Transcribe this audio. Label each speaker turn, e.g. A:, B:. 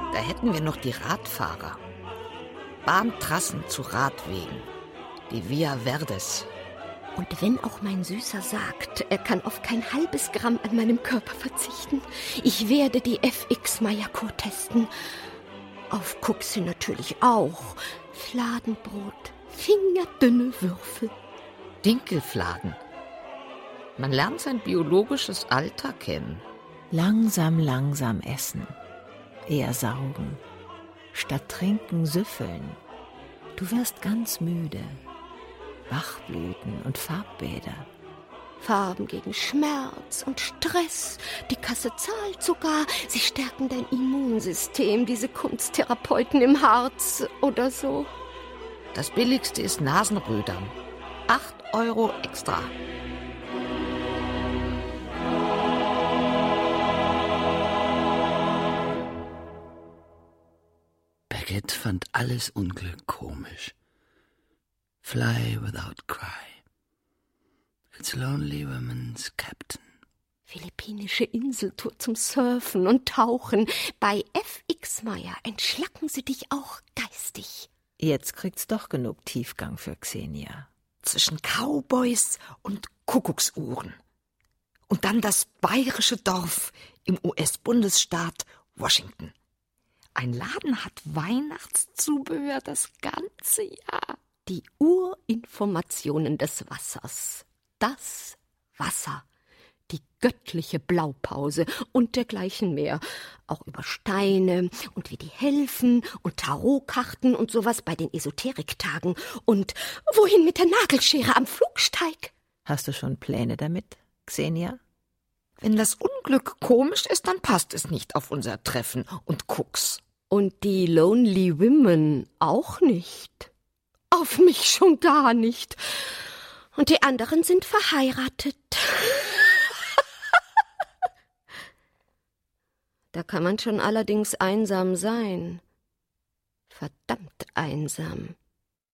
A: Da hätten wir noch die Radfahrer. Bahntrassen zu Radwegen. Die Via Verdes.
B: Und wenn auch mein Süßer sagt, er kann auf kein halbes Gramm an meinem Körper verzichten, ich werde die FX-Meyer-Kur testen. Auf Kuxe natürlich auch. Fladenbrot, fingerdünne Würfel.
A: Dinkelfladen. Man lernt sein biologisches Alter kennen.
C: Langsam, langsam essen. Eher saugen. Statt trinken süffeln. Du wirst ganz müde. Bachblüten und Farbbäder.
B: Farben gegen Schmerz und Stress. Die Kasse zahlt sogar. Sie stärken dein Immunsystem, diese Kunsttherapeuten im Harz oder so.
A: Das Billigste ist Nasenrödern. 8 € extra.
D: Beckett fand alles Unglück komisch. Fly without cry. It's lonely woman's captain.
B: Philippinische Inseltour zum Surfen und Tauchen. Bei FX Meyer entschlacken sie dich auch geistig.
C: Jetzt kriegt's doch genug Tiefgang für Xenia.
A: Zwischen Cowboys und Kuckucksuhren. Und dann das bayerische Dorf im US-Bundesstaat Washington. Ein Laden hat Weihnachtszubehör das ganze Jahr.
B: Die Urinformationen des Wassers. Das Wasser. Die göttliche Blaupause und dergleichen mehr. Auch über Steine und wie die helfen und Tarotkarten und sowas bei den Esoteriktagen. Und wohin mit der Nagelschere am Flugsteig?
C: Hast du schon Pläne damit, Xenia?
A: Wenn das Unglück komisch ist, dann passt es nicht auf unser Treffen und Cooks.
B: Und die Lonely Women auch nicht. Auf mich schon gar nicht. Und die anderen sind verheiratet. Da kann man schon allerdings einsam sein. Verdammt einsam.